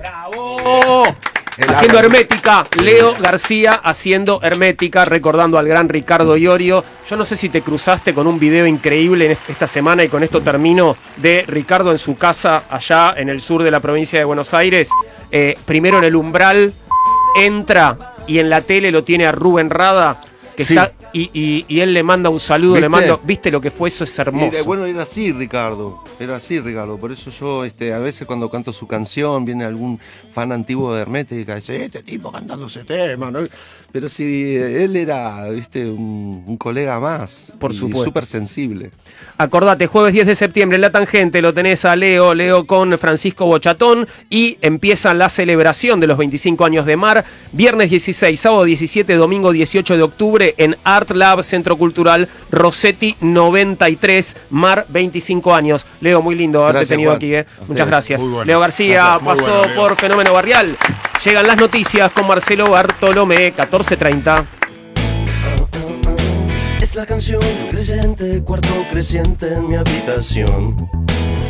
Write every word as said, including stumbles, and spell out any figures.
¡Bravo! Haciendo Hermética, Leo García haciendo Hermética, recordando al gran Ricardo Iorio. Yo no sé si te cruzaste con un video increíble en esta semana, y con esto termino, de Ricardo en su casa allá en el sur de la provincia de Buenos Aires. Eh, primero en el umbral, entra y en la tele lo tiene a Rubén Rada, que sí. está... Y, y, y él le manda un saludo, ¿Viste? le manda, ¿viste lo que fue? Eso es hermoso. Era, bueno, era así, Ricardo. Era así, Ricardo. Por eso yo, este, a veces cuando canto su canción, viene algún fan antiguo de Hermética y dice, este tipo cantando ese tema, ¿no? Pero si él era, viste, un, un colega más. Por supuesto. Súper sensible. Acordate, jueves diez de septiembre en La Tangente lo tenés a Leo, Leo con Francisco Bochatón, y empieza la celebración de los veinticinco años de Mar. Viernes dieciséis, sábado diecisiete, domingo dieciocho de octubre en Art Lab, Centro Cultural Rossetti noventa y tres, Mar, veinticinco años. Leo, muy lindo haberte gracias, tenido Juan. aquí, ¿eh? Muchas gracias. Bueno. Leo García gracias, pasó bueno, Leo. por Fenómeno Barrial. Llegan las noticias con Marcelo Bartolomé, catorce treinta. Es la canción creyente, cuarto creciente en mi habitación.